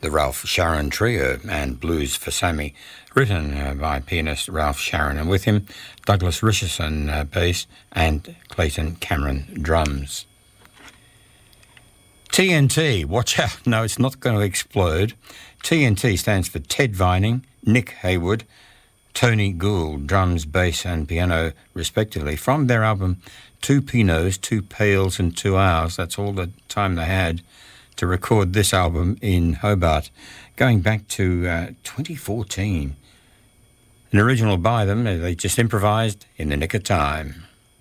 the Ralph Sharon Trio and Blues for Sammy, written by pianist Ralph Sharon, and with him Douglas Richardson bass and Clayton Cameron drums. TNT, watch out, no, it's not going to explode. TNT stands for Ted Vining, Nick Haywood, Tony Gould, drums, bass and piano respectively, from their album Two Pinots, Two Pails and 2 Hours. That's all the time they had to record this album in Hobart, going back to 2014. An original by them, they just improvised in the nick of time.